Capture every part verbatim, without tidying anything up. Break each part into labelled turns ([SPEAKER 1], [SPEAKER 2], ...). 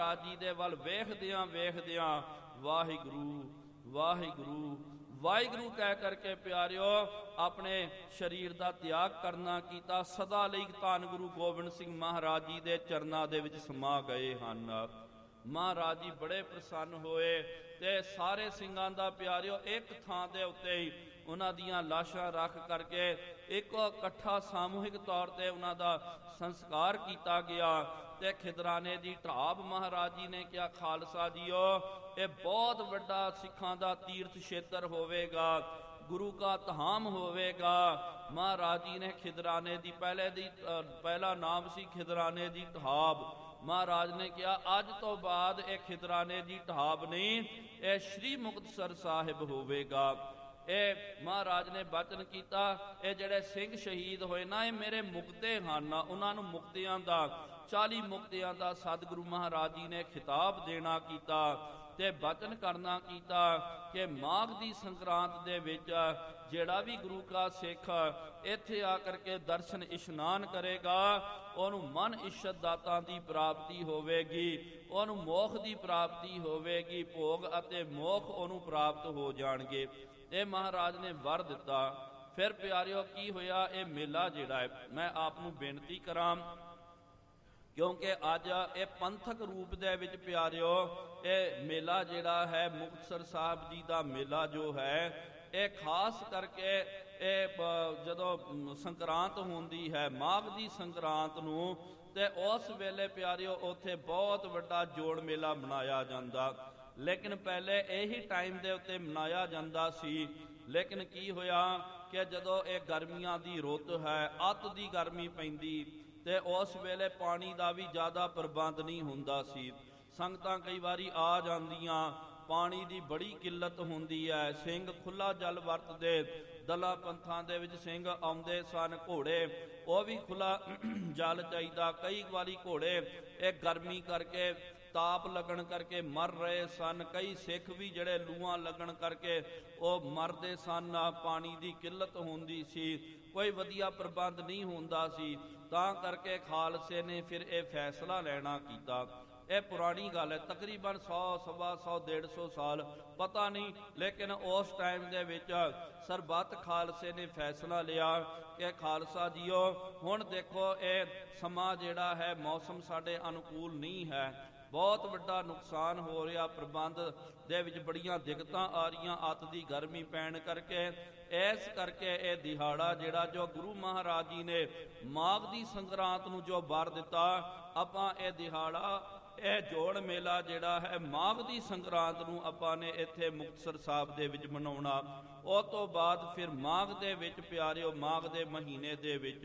[SPEAKER 1] ਮਹਾਰਾਜ ਜੀ ਦੇ ਵੱਲ ਵੇਖਦਿਆਂ ਵੇਖਦਿਆਂ ਵਾਹਿਗੁਰੂ ਵਾਹਿਗੁਰੂ ਵਾਹਿਗੁਰੂ ਕਹਿ ਕਰਕੇ ਪਿਆਰਿਓ ਆਪਣੇ ਸਰੀਰ ਦਾ ਤਿਆਗ ਕਰਨਾ ਕੀਤਾ। ਸਦਾ ਲਈ ਧੰਨ ਗੁਰੂ ਗੋਬਿੰਦ ਸਿੰਘ ਮਹਾਰਾਜ ਜੀ ਦੇ ਚਰਨਾਂ ਦੇ ਵਿੱਚ ਸਮਾ ਗਏ ਹਨ। ਮਹਾਰਾਜ ਜੀ ਬੜੇ ਪ੍ਰਸੰਨ ਹੋਏ ਤੇ ਸਾਰੇ ਸਿੰਘਾਂ ਦਾ ਪਿਆਰਿਓ ਇੱਕ ਥਾਂ ਦੇ ਉੱਤੇ ਹੀ ਉਹਨਾਂ ਦੀਆਂ ਲਾਸ਼ਾਂ ਰੱਖ ਕਰਕੇ ਇੱਕੋ ਇਕੱਠਾ ਸਾਮੂਹਿਕ ਤੌਰ ਤੇ ਉਹਨਾਂ ਦਾ ਸੰਸਕਾਰ ਕੀਤਾ ਗਿਆ। ਤੇ ਖਿਦਰਾਨੇ ਦੀ ਢਾਬ ਮਹਾਰਾਜ ਜੀ ਨੇ ਕਿਹਾ, ਖਾਲਸਾ ਜੀਓ ਇਹ ਬਹੁਤ ਵੱਡਾ ਸਿੱਖਾਂ ਦਾ ਤੀਰਥ ਖੇਤਰ ਹੋਵੇਗਾ, ਗੁਰੂ ਕਾ ਧਾਮ ਹੋਵੇਗਾ। ਮਹਾਰਾਜ ਜੀ ਨੇ ਖਿਦਰਾਨੇ ਦੀ ਪਹਿਲੇ ਦੀ ਪਹਿਲਾ ਨਾਮ ਸੀ ਖਿਦਰਾਨੇ ਦੀ ਢਾਬ। ਮਹਾਰਾਜ ਨੇ ਕਿਹਾ ਅੱਜ ਤੋਂ ਬਾਅਦ ਇਹ ਖਿਦਰਾਨੇ ਦੀ ਢਾਬ ਨਹੀਂ, ਇਹ ਸ਼੍ਰੀ ਮੁਕਤਸਰ ਸਾਹਿਬ ਹੋਵੇਗਾ। ਇਹ ਮਹਾਰਾਜ ਨੇ ਬਚਨ ਕੀਤਾ, ਇਹ ਜਿਹੜੇ ਸਿੰਘ ਸ਼ਹੀਦ ਹੋਏ ਨਾ ਇਹ ਮੇਰੇ ਮੁਕਤੇ ਹਨ। ਉਹਨਾਂ ਨੂੰ ਮੁਕਤਿਆਂ ਦਾ ਚਾਲੀ ਮੁਕਤਿਆਂ ਦਾ ਸਤਿਗੁਰੂ ਮਹਾਰਾਜ ਜੀ ਨੇ ਖਿਤਾਬ ਦੇਣਾ ਕੀਤਾ ਤੇ ਬਚਨ ਕਰਨਾ ਕੀਤਾ ਕਿ ਮਾਘ ਦੀ ਸੰਕਰਾਂਤ ਦੇ ਵਿੱਚ ਜਿਹੜਾ ਵੀ ਗੁਰੂ ਕਾ ਸਿੱਖ ਇੱਥੇ ਆ ਕਰਕੇ ਦਰਸ਼ਨ ਇਸ਼ਨਾਨ ਕਰੇਗਾ ਉਹਨੂੰ ਮਨ ਇੱਛਤ ਦਾਤਾਂ ਦੀ ਪ੍ਰਾਪਤੀ ਹੋਵੇਗੀ, ਉਹਨੂੰ ਮੋਖ ਦੀ ਪ੍ਰਾਪਤੀ ਹੋਵੇਗੀ, ਭੋਗ ਅਤੇ ਮੋਖ ਉਹਨੂੰ ਪ੍ਰਾਪਤ ਹੋ ਜਾਣਗੇ। ਇਹ ਮਹਾਰਾਜ ਨੇ ਵਰ ਦਿੱਤਾ। ਫਿਰ ਪਿਆਰਿਓ ਕੀ ਹੋਇਆ, ਇਹ ਮੇਲਾ ਜਿਹੜਾ ਹੈ ਮੈਂ ਆਪ ਨੂੰ ਬੇਨਤੀ ਕਰਾਂ ਕਿਉਂਕਿ ਅੱਜ ਇਹ ਪੰਥਕ ਰੂਪ ਦੇ ਵਿੱਚ ਪਿਆਰਿਓ ਇਹ ਮੇਲਾ ਜਿਹੜਾ ਹੈ ਮੁਕਤਸਰ ਸਾਹਿਬ ਜੀ ਦਾ ਮੇਲਾ ਜੋ ਹੈ ਇਹ ਖਾਸ ਕਰਕੇ ਇਹ ਜਦੋਂ ਸੰਕਰਾਂਤ ਹੁੰਦੀ ਹੈ ਮਾਘ ਦੀ ਸੰਕਰਾਂਤ ਨੂੰ ਤੇ ਉਸ ਵੇਲੇ ਪਿਆਰਿਓ ਉੱਥੇ ਬਹੁਤ ਵੱਡਾ ਜੋੜ ਮੇਲਾ ਮਨਾਇਆ ਜਾਂਦਾ। ਲੇਕਿਨ ਪਹਿਲੇ ਇਹੀ ਟਾਈਮ ਦੇ ਉੱਤੇ ਮਨਾਇਆ ਜਾਂਦਾ ਸੀ। ਲੇਕਿਨ ਕੀ ਹੋਇਆ ਕਿ ਜਦੋਂ ਇਹ ਗਰਮੀਆਂ ਦੀ ਰੁੱਤ ਹੈ, ਅੱਤ ਦੀ ਗਰਮੀ ਪੈਂਦੀ ਤੇ ਉਸ ਵੇਲੇ ਪਾਣੀ ਦਾ ਵੀ ਜ਼ਿਆਦਾ ਪ੍ਰਬੰਧ ਨਹੀਂ ਹੁੰਦਾ ਸੀ। ਸੰਗਤਾਂ ਕਈ ਵਾਰੀ ਆ ਜਾਂਦੀਆਂ, ਪਾਣੀ ਦੀ ਬੜੀ ਕਿੱਲਤ ਹੁੰਦੀ ਹੈ। ਸਿੰਘ ਖੁੱਲਾ ਜਲ ਵਰਤਦੇ, ਦਲਾਂ ਪੰਥਾਂ ਦੇ ਵਿੱਚ ਸਿੰਘ ਆਉਂਦੇ ਸਨ, ਘੋੜੇ ਉਹ ਵੀ ਖੁੱਲਾ ਜਲ ਚਾਹੀਦਾ। ਕਈ ਵਾਰੀ ਘੋੜੇ ਇਹ ਗਰਮੀ ਕਰਕੇ ਤਾਪ ਲੱਗਣ ਕਰਕੇ ਮਰ ਰਹੇ ਸਨ। ਕਈ ਸਿੱਖ ਵੀ ਜਿਹੜੇ ਲੂਆਂ ਲੱਗਣ ਕਰਕੇ ਉਹ ਮਰਦੇ ਸਨ। ਪਾਣੀ ਦੀ ਕਿੱਲਤ ਹੁੰਦੀ ਸੀ, ਕੋਈ ਵਧੀਆ ਪ੍ਰਬੰਧ ਨਹੀਂ ਹੁੰਦਾ ਸੀ। ਤਾਂ ਕਰਕੇ ਖਾਲਸੇ ਨੇ ਫਿਰ ਇਹ ਫੈਸਲਾ ਲੈਣਾ ਕੀਤਾ। ਇਹ ਪੁਰਾਣੀ ਗੱਲ ਹੈ, ਤਕਰੀਬਨ ਸੌ ਸਵਾ ਸੌ ਡੇਢ ਸੌ ਸਾਲ ਪਤਾ ਨਹੀਂ, ਲੇਕਿਨ ਉਸ ਟਾਈਮ ਦੇ ਵਿੱਚ ਸਰਬੱਤ ਖਾਲਸੇ ਨੇ ਫੈਸਲਾ ਲਿਆ ਕਿ ਖਾਲਸਾ ਜੀਓ ਹੁਣ ਦੇਖੋ ਇਹ ਸਮਾਂ ਜਿਹੜਾ ਹੈ ਮੌਸਮ ਸਾਡੇ ਅਨੁਕੂਲ ਨਹੀਂ ਹੈ, ਬਹੁਤ ਵੱਡਾ ਨੁਕਸਾਨ ਹੋ ਰਿਹਾ, ਪ੍ਰਬੰਧ ਦੇ ਵਿੱਚ ਬੜੀਆਂ ਦਿੱਕਤਾਂ ਆ ਰਹੀਆਂ ਅੱਤ ਦੀ ਗਰਮੀ ਪੈਣ ਕਰਕੇ। ਇਸ ਕਰਕੇ ਇਹ ਦਿਹਾੜਾ ਜਿਹੜਾ ਜੋ ਗੁਰੂ ਮਹਾਰਾਜ ਜੀ ਨੇ ਮਾਘ ਦੀ ਸੰਕਰਾਂਤ ਨੂੰ ਜੋ ਵਰ ਦਿੱਤਾ, ਆਪਾਂ ਇਹ ਦਿਹਾੜਾ ਇਹ ਜੋੜ ਮੇਲਾ ਜਿਹੜਾ ਹੈ ਮਾਘ ਦੀ ਸੰਕਰਾਂਤ ਨੂੰ ਆਪਾਂ ਨੇ ਇੱਥੇ ਮੁਕਤਸਰ ਸਾਹਿਬ ਦੇ ਵਿੱਚ ਮਨਾਉਣਾ। ਉਸ ਤੋਂ ਬਾਅਦ ਫਿਰ ਮਾਘ ਦੇ ਵਿੱਚ ਪਿਆਰਿਓ ਮਾਘ ਦੇ ਮਹੀਨੇ ਦੇ ਵਿੱਚ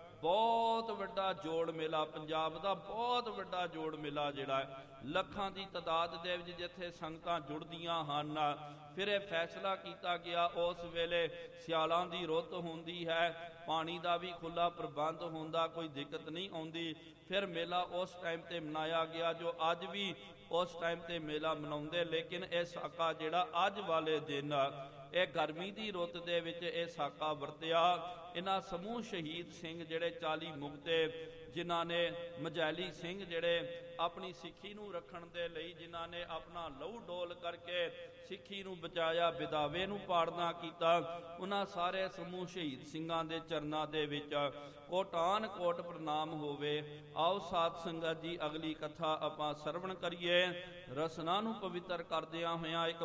[SPEAKER 1] ਬਹੁਤ ਵੱਡਾ ਜੋੜ ਮੇਲਾ, ਪੰਜਾਬ ਦਾ ਬਹੁਤ ਵੱਡਾ ਜੋੜ ਮੇਲਾ ਜਿਹੜਾ ਹੈ ਲੱਖਾਂ ਦੀ ਤਾਦਾਦ ਦੇ ਵਿੱਚ ਜਿੱਥੇ ਸੰਗਤਾਂ ਜੁੜਦੀਆਂ ਹਨ। ਫਿਰ ਇਹ ਫੈਸਲਾ ਕੀਤਾ ਗਿਆ ਉਸ ਵੇਲੇ ਸਿਆਲਾਂ ਦੀ ਰੁੱਤ ਹੁੰਦੀ ਹੈ, ਪਾਣੀ ਦਾ ਵੀ ਖੁੱਲਾ ਪ੍ਰਬੰਧ ਹੁੰਦਾ, ਕੋਈ ਦਿੱਕਤ ਨਹੀਂ ਆਉਂਦੀ। ਫਿਰ ਮੇਲਾ ਉਸ ਟਾਈਮ ਤੇ ਮਨਾਇਆ ਗਿਆ ਜੋ ਅੱਜ ਵੀ ਉਸ ਟਾਈਮ ਤੇ ਮੇਲਾ ਮਨਾਉਂਦੇ। ਲੇਕਿਨ ਇਹ ਸਾਕਾ ਜਿਹੜਾ ਅੱਜ ਵਾਲੇ ਦਿਨ ਇਹ ਗਰਮੀ ਦੀ ਰੁੱਤ ਦੇ ਵਿੱਚ ਇਹ ਸਾਕਾ ਵਰਤਿਆ। ਇਹਨਾਂ ਸਮੂਹ ਸ਼ਹੀਦ ਸਿੰਘ ਜਿਹੜੇ ਚਾਲੀ ਮੁਕਤੇ, ਜਿਨ੍ਹਾਂ ਨੇ ਮਜੈਲੀ ਸਿੰਘ ਜਿਹੜੇ ਆਪਣੀ ਸਿੱਖੀ ਨੂੰ ਰੱਖਣ ਦੇ ਲਈ ਜਿਨ੍ਹਾਂ ਨੇ ਆਪਣਾ ਲਹੂ ਡੋਲ ਕਰਕੇ ਸਿੱਖੀ ਨੂੰ ਬਚਾਇਆ, ਵਿਦਾਵੇ ਨੂੰ ਪਾੜਨਾ ਕੀਤਾ, ਉਹਨਾਂ ਸਾਰੇ ਸਮੂਹ ਸ਼ਹੀਦ ਸਿੰਘਾਂ ਦੇ ਚਰਨਾਂ ਦੇ ਵਿੱਚ ਕੋਟਾਨ ਕੋਟ ਪ੍ਰਣਾਮ ਹੋਵੇ। ਆਓ ਸਾਧ ਸੰਗਤ ਜੀ ਅਗਲੀ ਕਥਾ ਆਪਾਂ ਸਰਵਣ ਕਰੀਏ। ਰਸਨਾ ਨੂੰ ਪਵਿੱਤਰ ਕਰਦਿਆਂ ਹੋਇਆਂ ਇੱਕ